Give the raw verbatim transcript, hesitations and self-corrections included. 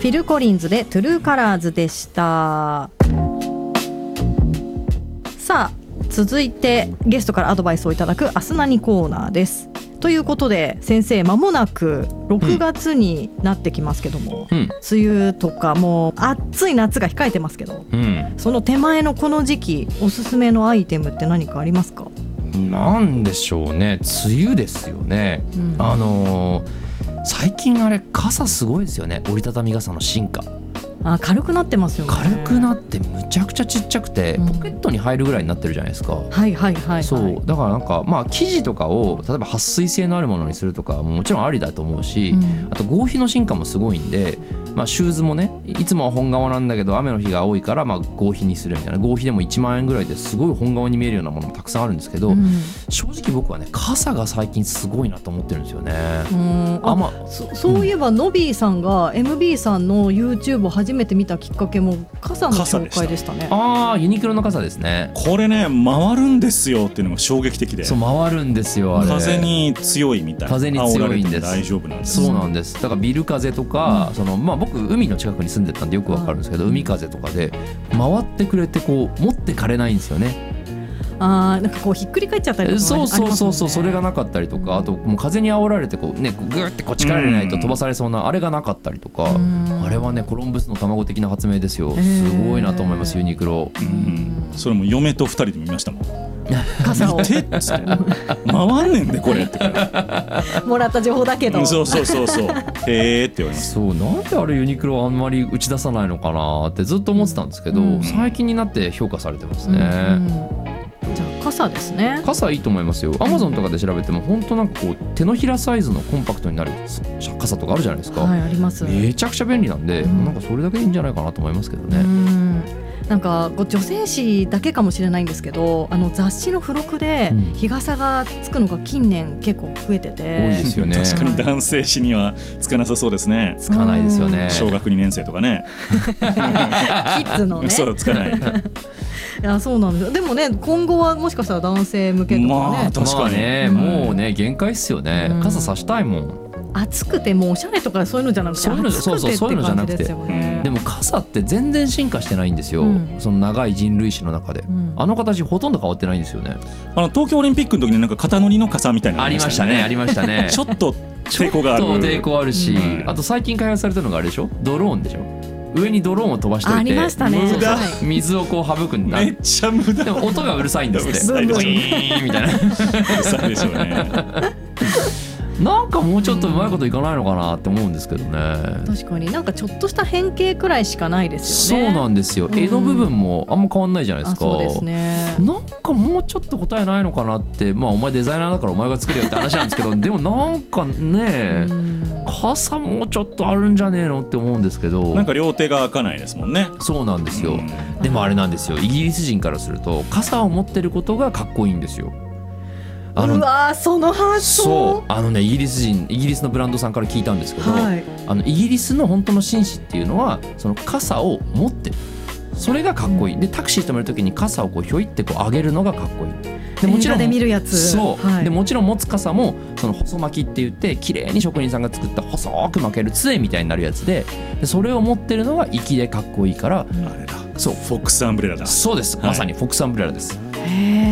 フィル・コリンズでトゥルーカラーズでした。さあ続いてゲストからアドバイスをいただくアスナニコーナーです。ということで先生、間もなくろくがつになってきますけども、うん、梅雨とかもう暑い夏が控えてますけど、うん、その手前のこの時期おすすめのアイテムって何かありますか？ なんでしょうね、梅雨ですよね、うん、あのー、最近あれ傘すごいですよね。折りたたみ傘の進化、 あ、軽くなってますよね。 軽くなってむちゃくちゃちっちゃくて、うん、ポケットに入るぐらいになってるじゃないですか。 はいはいはい、はい、 そうだからなんかまあ生地とかを例えば撥水性のあるものにするとかももちろんありだと思うし、うん、あと合皮の進化もすごいんで、まあ、シューズもねいつもは本革なんだけど雨の日が多いからまあ合皮にするみたいな、合皮でもいちまんえんぐらいですごい本革に見えるようなものもたくさんあるんですけど、うん、正直僕はね傘が最近すごいなと思ってるんですよね。 うん、あ、まあ、そ, そういえば、うん、ノビーさんが エムビー さんの YouTube を初めて見たきっかけも傘の紹介でしたね。 ああ、ユニクロの傘ですね。 これね回るんですよっていうのが衝撃的で。 そう回るんですよあれ。 風に強いみたいな。 風に強いんです。 大丈夫なんです。 そうなんです。だからビル風とか、うん、そのまあ僕海の近くに住んでたんでよくわかるんですけど、うん、海風とかで回ってくれてこう持ってかれないんですよね。 あ、なんかこうひっくり返っちゃったりとか、ね、 そうそうそうそう、それがなかったりとか、あともう風に煽られてこうねグーってこっちかられないと飛ばされそうなあれがなかったりとか、あれはねコロンブスの卵的な発明ですよ。すごいなと思いますユニクロ。うん、 それも嫁とふたりで見ましたもん。 傘を見てっつって回んねんでこれってもらった情報だけど、 そうそうそうそうへーって言われます。 そう、なんであれユニクロあんまり打ち出さないのかなってずっと思ってたんですけど、うん、最近になって評価されてますね。うんうん、 じゃあ傘ですね。 傘いいと思いますよ。アマゾンとかで調べても本当なんかこう手のひらサイズのコンパクトになる傘とかあるじゃないですか。 はい、あります。 めちゃくちゃ便利なんで、うん、なんかそれだけでいいんじゃないかなと思いますけどね。うん、 なんか女性誌だけかもしれないんですけど、あの雑誌の付録で日傘がつくのが近年結構増えてて、 多いですよね。 確かに男性誌にはつかなさそうですね。 つかないですよね。 小学にねん生とかねキッズのねそうつかないいや、そうなんですよ。でもね今後はもしかしたら男性向けとかね、 まあ確かに、 ね、もうね限界っすよね、うん、傘さしたいもん。 暑くてもうおしゃれとかそういうのじゃなくて、 そういうの、そうそう、そういうのじゃなくて、でも傘って全然進化してないんですよ、うん、その長い人類史の中で、うん、あの形ほとんど変わってないんですよね。 あの東京オリンピックの時になんか肩乗りの傘みたいなのありましたね。ありましたね。 ちょっと抵抗がある。 ちょっと抵抗あるし、うん、あと最近開発されたのがあれでしょ、ドローンでしょ。上にドローンを飛ばしといて、ありましたね、 無駄、 水をこう省くんだ。 めっちゃ無駄。 でも音がうるさいんですって。 うるさいでしょうねみたいな。うるさいでしょうね。 なんかもうちょっとうまいこといかないのかなって思うんですけどね。 確かになんかちょっとした変形くらいしかないですよね。 そうなんですよ。柄の部分もあんま変わんないじゃないですか。 そうですね。 なんかもうちょっと答えないのかなって、まあお前デザイナーだからお前が作れよって話なんですけどでもなんかね、傘もうちょっとあるんじゃねえのって思うんですけど、 なんか両手が開かないですもんね。 そうなんですよ。でもあれなんですよ、イギリス人からすると傘を持ってることがかっこいいんですよ。 あのうわその発想。 そうあのねイギリス人イギリスのブランドさんから聞いたんですけど、はい、あのイギリスの本当の紳士っていうのはその傘を持ってる、それがかっこいい、うん、でタクシー止めるときに傘をこうひょいってこう上げるのがかっこいい。でもちろん映画で見るやつ。 そう、 はい、 でもちろん持つ傘もその細巻きって言って綺麗に職人さんが作った細く巻ける杖みたいになるやつで、でそれを持ってるのが粋でかっこいいから、うん、 あれだ、そうフォックスアンブレラだ。 そうです、まさにフォックスアンブレラです。 へー。